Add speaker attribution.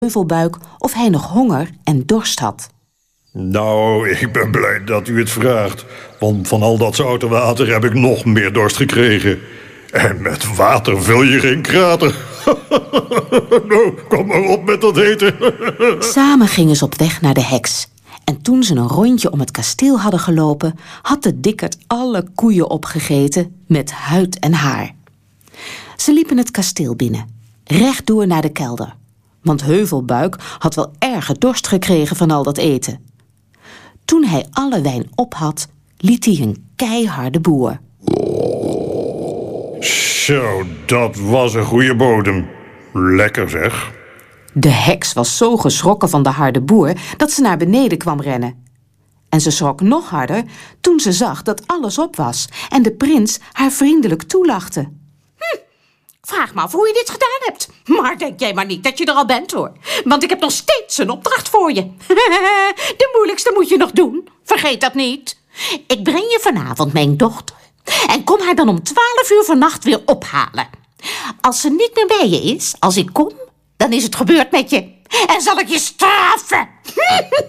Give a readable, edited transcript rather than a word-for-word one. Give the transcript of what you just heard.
Speaker 1: Heuvelbuik of hij nog honger en dorst had.
Speaker 2: Nou, ik ben blij dat u het vraagt. Want van al dat zoute water heb ik nog meer dorst gekregen. En met water vul je geen krater. Nou, kom maar op met dat eten.
Speaker 1: Samen gingen ze op weg naar de heks. En toen ze een rondje om het kasteel hadden gelopen, had de dikkerd alle koeien opgegeten met huid en haar. Ze liepen het kasteel binnen, rechtdoor naar de kelder. Want Heuvelbuik had wel erge dorst gekregen van al dat eten. Toen hij alle wijn op had, liet hij een keiharde boer.
Speaker 2: Zo, dat was een goede bodem. Lekker zeg.
Speaker 1: De heks was zo geschrokken van de harde boer dat ze naar beneden kwam rennen. En ze schrok nog harder toen ze zag dat alles op was en de prins haar vriendelijk toelachte.
Speaker 3: Vraag maar af hoe je dit gedaan hebt. Maar denk jij maar niet dat je er al bent, hoor. Want ik heb nog steeds een opdracht voor je. De moeilijkste moet je nog doen. Vergeet dat niet. Ik breng je vanavond mijn dochter. En kom haar dan om 12 uur vannacht weer ophalen. Als ze niet meer bij je is, als ik kom, dan is het gebeurd met je. En zal ik je straffen.